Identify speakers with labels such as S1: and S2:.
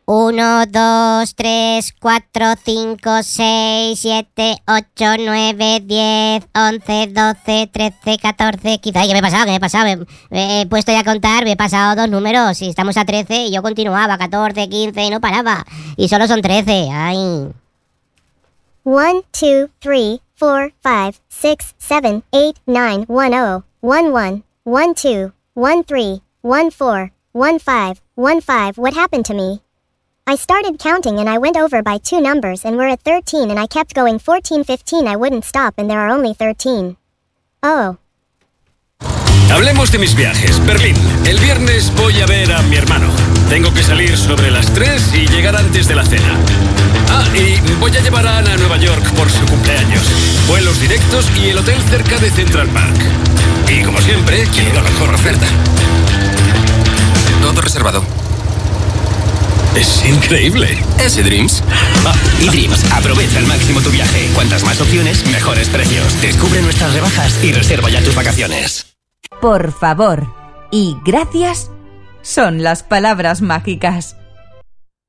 S1: 1, 2, 3, 4, 5, 6, 7, 8, 9, 10, 11, 12, 13, 14, quizá. ¿Qué me he pasado? Me he puesto ya a contar, me he pasado 2 números y estamos a 13 y yo continuaba, 14, 15 y no paraba. Y solo son 13, ay.
S2: 1, 2, 3, 4, 5, 6, 7, 8, 9, 1, 0, 1, 1, 1, 2, 1, 3, 1, 4, 1, 5, 1, 5. What happened to me? I started counting and I went over by 2 numbers and we're at 13 and I kept going 14, 15. I wouldn't stop and there are only 13. Oh.
S3: Hablemos de mis viajes. Berlín. El viernes voy a ver a mi hermano. Tengo que salir sobre las 3 y llegar antes de la cena. Y voy a llevar a Ana a Nueva York por su cumpleaños. Vuelos directos y el hotel cerca de Central Park. Y como siempre, quiero la mejor oferta.
S4: Todo reservado.
S3: Es increíble.
S4: Ese Dreams.
S5: eDreams, aprovecha al máximo tu viaje. Cuantas más opciones, mejores precios. Descubre nuestras rebajas y reserva ya tus vacaciones.
S6: Por favor y gracias son las palabras mágicas.